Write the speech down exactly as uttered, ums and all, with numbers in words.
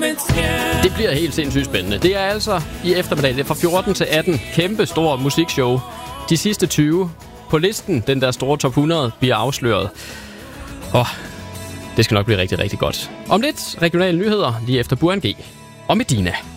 Det bliver helt sindssygt spændende. Det er altså i eftermiddag, det er fra fjorten til atten. Kæmpe stor musikshow. De sidste tyve på listen, den der store top hundrede, bliver afsløret. Og det skal nok blive rigtig, rigtig godt. Om lidt regionale nyheder lige efter Burhan G og Medina.